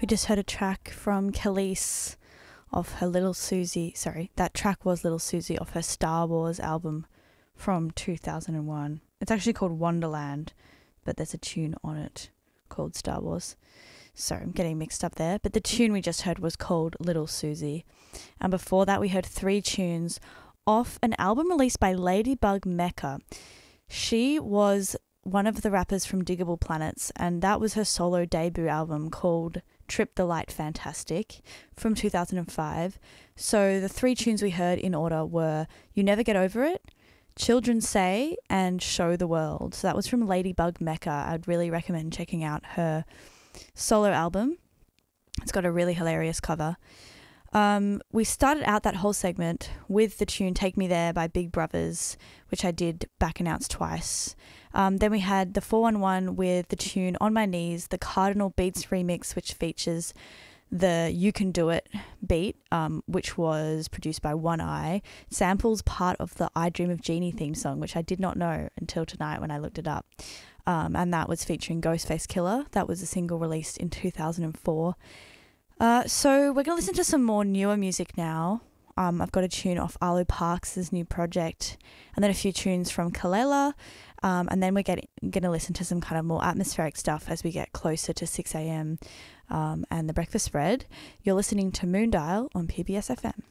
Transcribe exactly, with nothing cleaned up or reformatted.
We just heard a track from Khalees off her Little Susie. Sorry, that track was Little Susie off her Star Wars album from two thousand one. It's actually called Wonderland, but there's a tune on it called Star Wars. So I'm getting mixed up there. But the tune we just heard was called Little Susie. And before that, we heard three tunes off an album released by Ladybug Mecca. She was one of the rappers from Diggable Planets, and that was her solo debut album called Trip the Light Fantastic from two thousand five. So the three tunes we heard in order were You Never Get Over It, Children Say, and Show the World. So that was from Ladybug Mecca. I'd really recommend checking out her solo album. It's got a really hilarious cover. Um, we started out that whole segment with the tune Take Me There by Big Brothers, which I did back announce twice. Um, then we had the four one one with the tune On My Knees, the Cardinal Beats remix, which features the You Can Do It beat, um, which was produced by One Eye, samples part of the I Dream of Jeannie theme song, which I did not know until tonight when I looked it up. Um, and that was featuring Ghostface Killer. That was a single released in two thousand four. Uh, so we're going to listen to some more newer music now. Um, I've got a tune off Arlo Parks' new project, and then a few tunes from Kalela, um, and then we're getting going to listen to some kind of more atmospheric stuff as we get closer to six a.m. Um, and the breakfast spread. You're listening to Moondial on P B S F M.